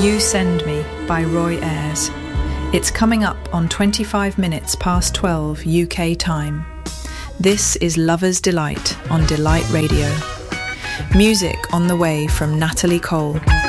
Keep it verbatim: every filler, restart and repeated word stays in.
You Send Me by Roy Ayers. It's coming up on twenty-five minutes past twelve U K time. This is Lover's Delight on Delight Radio. Music on the way from Natalie Cole.